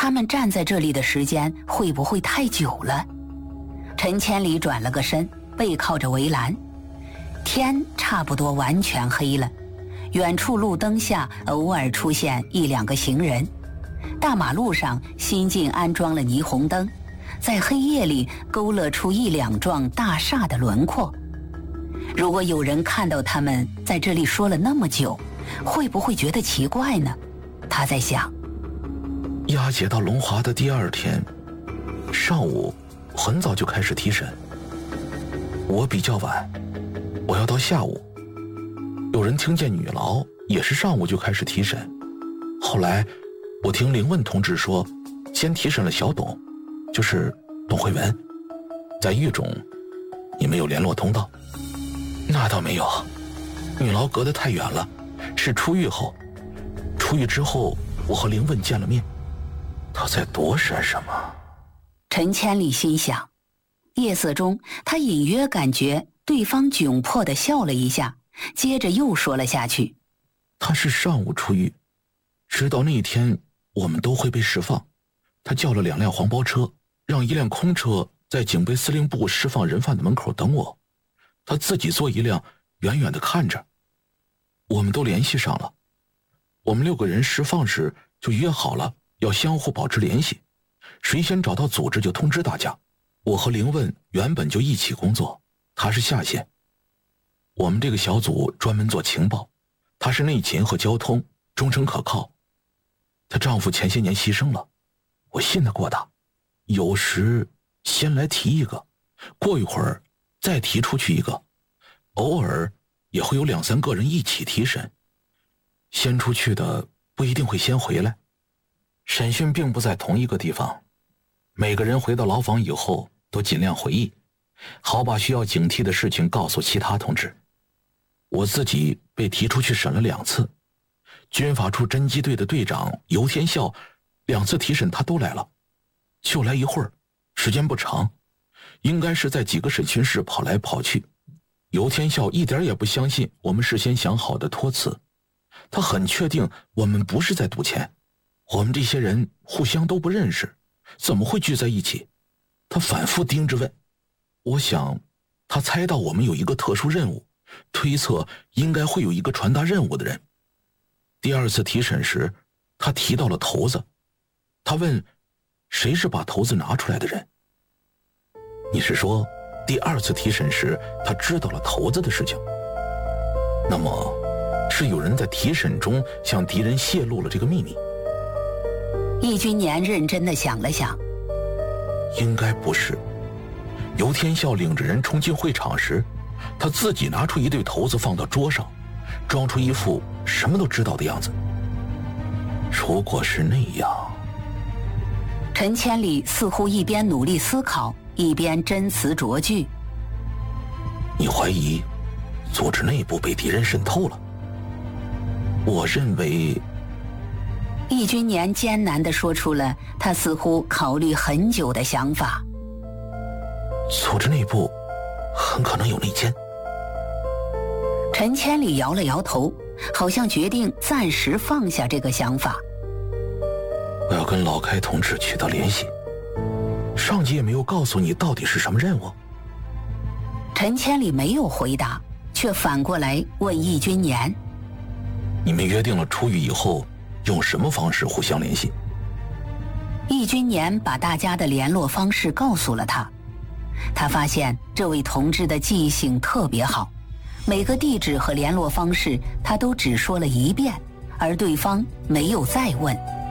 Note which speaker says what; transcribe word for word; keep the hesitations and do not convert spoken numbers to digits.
Speaker 1: 他们站在这里的时间会不会太久了？陈千里转了个身，背靠着围栏，天差不多完全黑了，远处路灯下偶尔出现一两个行人，大马路上新近安装了霓虹灯，在黑夜里勾勒出一两幢大厦的轮廓。如果有人看到他们在这里说了那么久，会不会觉得奇怪呢？他在想。
Speaker 2: 押解到龙华的第二天上午很早就开始提审，我比较晚，我要到下午。有人听见女牢也是上午就开始提审，后来我听凌问同志说，先提审了小董，就是董慧文。在狱中你没有联络通道？那倒没有，女牢隔得太远了，是出狱后。出狱之后我和凌问见了面，他在躲闪什么？
Speaker 1: 陈千里心想。夜色中他隐约感觉对方窘迫地笑了一下，接着又说了下去。
Speaker 2: 他是上午出狱，直到那一天我们都会被释放。他叫了两辆黄包车，让一辆空车在警备司令部释放人犯的门口等我，他自己坐一辆远远地看着。我们都联系上了，我们六个人释放时就约好了要相互保持联系，谁先找到组织就通知大家。我和凌问原本就一起工作，他是下线。我们这个小组专门做情报，他是内勤和交通，忠诚可靠。她丈夫前些年牺牲了，我信得过他。有时先来提一个，过一会儿再提出去一个，偶尔也会有两三个人一起提审。先出去的不一定会先回来，审讯并不在同一个地方。每个人回到牢房以后都尽量回忆，好把需要警惕的事情告诉其他同志。我自己被提出去审了两次，军法处侦缉队的队长游天笑两次提审他都来了，就来一会儿，时间不长，应该是在几个审讯室跑来跑去。游天笑一点也不相信我们事先想好的托词，他很确定我们不是在赌钱，我们这些人互相都不认识，怎么会聚在一起？他反复盯着问。我想他猜到我们有一个特殊任务，推测应该会有一个传达任务的人。第二次提审时他提到了头子，他问谁是把头子拿出来的人。你是说第二次提审时他知道了头子的事情？那么是有人在提审中向敌人泄露了这个秘密？
Speaker 1: 易君年认真地想了想，
Speaker 2: 应该不是。游天笑领着人冲进会场时，他自己拿出一对头子放到桌上，装出一副什么都知道的样子。如果是那样，
Speaker 1: 陈千里似乎一边努力思考，一边斟词酌句。
Speaker 2: 你怀疑组织内部被敌人渗透了？我认为。
Speaker 1: 易君年艰难地说出了他似乎考虑很久的想法。
Speaker 2: 组织内部很可能有内奸。
Speaker 1: 陈千里摇了摇头，好像决定暂时放下这个想法。
Speaker 2: 我要跟老开同志取得联系，上级也没有告诉你到底是什么任务。
Speaker 1: 陈千里没有回答，却反过来问易君年：
Speaker 2: 你们约定了出狱以后用什么方式互相联系？
Speaker 1: 易君年把大家的联络方式告诉了他。他发现这位同志的记忆性特别好，每个地址和联络方式他都只说了一遍，而对方没有再问。